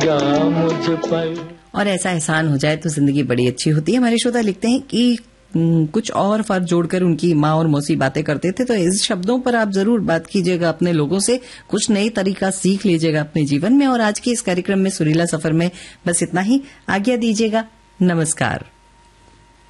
जा मुझ पर। और ऐसा एहसान हो जाए तो जिंदगी बड़ी अच्छी होती है। हमारे श्रोता लिखते हैं कि कुछ और फर्ज जोड़कर उनकी माँ और मौसी बातें करते थे, तो इस शब्दों पर आप जरूर बात कीजिएगा अपने लोगों से, कुछ नई तरीका सीख लीजिएगा अपने जीवन में। और आज के इस कार्यक्रम में सुरीला सफर में बस इतना ही। आज्ञा दीजिएगा। नमस्कार।